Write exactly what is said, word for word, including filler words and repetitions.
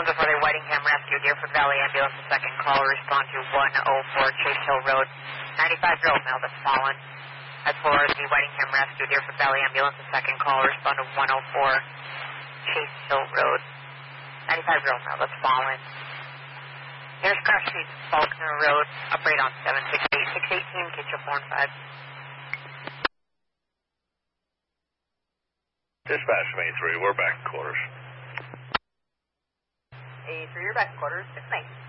one oh four, the Whitingham Rescue, Deerfoot Valley Ambulance, the second call, respond to one oh four Chase Hill Road, ninety-five year old male that's fallen. As for the Whitingham Rescue, Deerfoot Valley Ambulance, the second call, respond to one oh four Chase Hill Road, ninety-five year old male that's fallen. Nearest crash street, Faulkner Road, operate on seven six eight, six eighteen, K H L four and five. Dispatch from A three, we're back in quarters. A three, you're back in quarters, six nine.